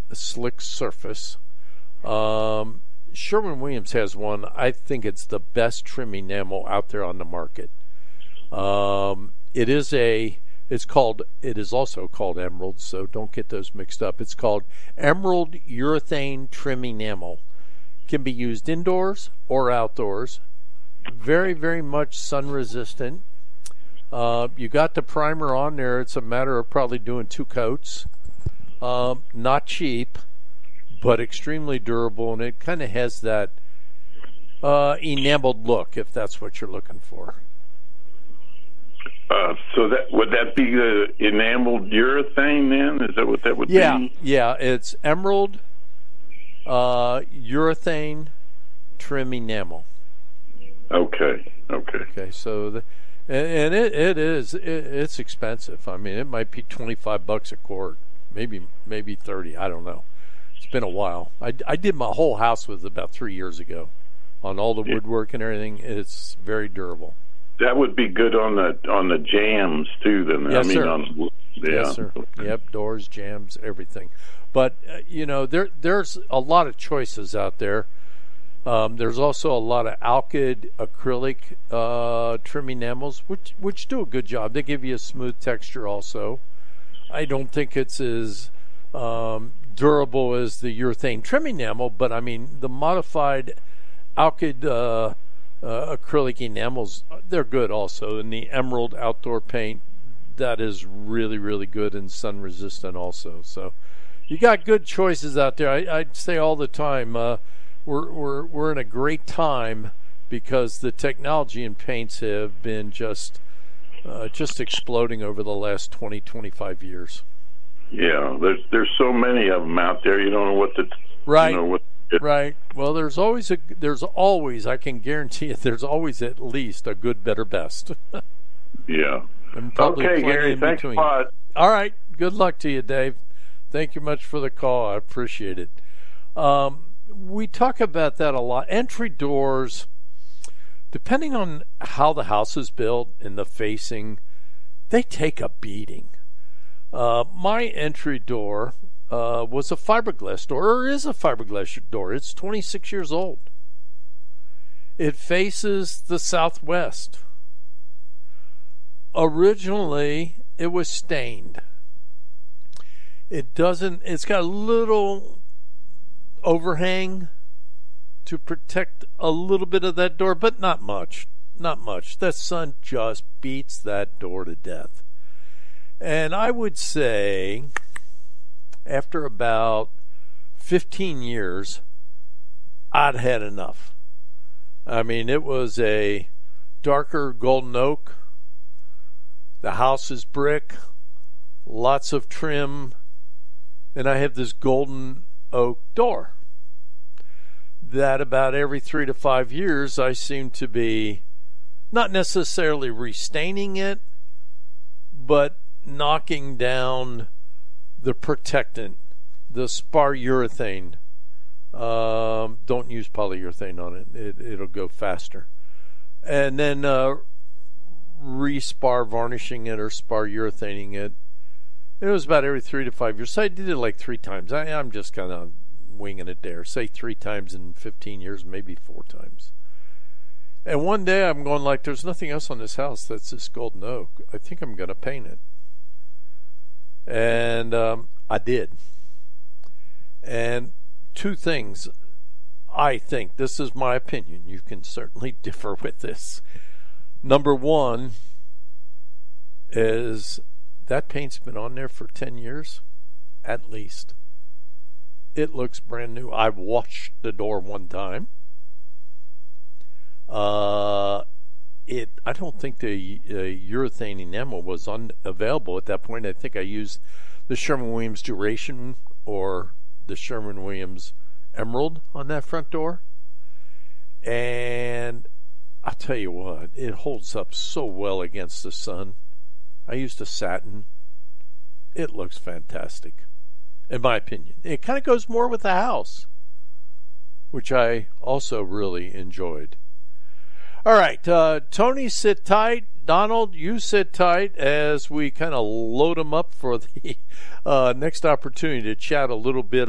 slick surface. Sherwin-Williams has one. I think it's the best trim enamel out there on the market. It is also called Emerald, so don't get those mixed up. It's called Emerald Urethane Trim Enamel. Can be used indoors or outdoors. Very, very much sun resistant. You got the primer on there. It's a matter of probably doing 2 coats. Not cheap, but extremely durable, and it kind of has that enameled look, if that's what you're looking for. So that would that be the enameled urethane then? Is that what that would be? Yeah, it's Emerald Urethane Trim Enamel. Okay. So it's expensive. I mean, it might be $25 a quart, maybe 30. I don't know. It's been a while. I did my whole house with about 3 years ago, on all the woodwork and everything. It's very durable. That would be good on the jams too. Then yes, sir. Yes, sir. Okay. Yep, doors, jams, everything. But there's a lot of choices out there. There's also a lot of Alkyd acrylic trim enamels, which do a good job. They give you a smooth texture also. I don't think it's as durable as the urethane trim enamel, but I mean the modified Alkyd acrylic enamels, they're good also. And the Emerald outdoor paint, that is really, really good and sun resistant also. So you got good choices out there. I say all the time, we're in a great time because the technology in paints have been just exploding over the last 20-25 years. Yeah, there's so many of them out there. You don't know what to right. Right. Well, there's always I can guarantee it. There's always at least a good, better, best. Yeah. And probably okay, Gary. Thanks a lot. All right. Good luck to you, Dave. Thank you much for the call. I appreciate it. We talk about that a lot. Entry doors, depending on how the house is built and the facing, they take a beating. My entry door was a fiberglass door, or is a fiberglass door. It's 26 years old. It faces the southwest. Originally, it was stained. It's got a little overhang to protect a little bit of that door, but not much. Not much. The sun just beats that door to death. And I would say after about 15 years, I'd had enough. I mean, it was a darker golden oak. The house is brick, lots of trim, and I have this golden oak door that about every 3 to 5 years I seem to be not necessarily restaining it, but knocking down the protectant, the spar urethane. Don't use polyurethane on it. It'll go faster. And then re-spar varnishing it or spar urethaning it. It was about every 3 to 5 years. So I did it like 3 times. I'm just kind of winging it there. Say 3 times in 15 years, maybe 4 times. And one day I'm going like, there's nothing else on this house that's this golden oak. I think I'm going to paint it. And I did. And 2 things. I think, this is my opinion. You can certainly differ with this. Number 1 is that paint's been on there for 10 years, at least. It looks brand new. I've washed the door 1 time. I don't think the urethane enamel was available at that point. I think I used the Sherwin-Williams Duration or the Sherwin-Williams Emerald on that front door. And I'll tell you what, it holds up so well against the sun. I used a satin. It looks fantastic, in my opinion. It kind of goes more with the house, which I also really enjoyed. All right, Tony, sit tight. Donald, you sit tight as we kind of load them up for the next opportunity to chat a little bit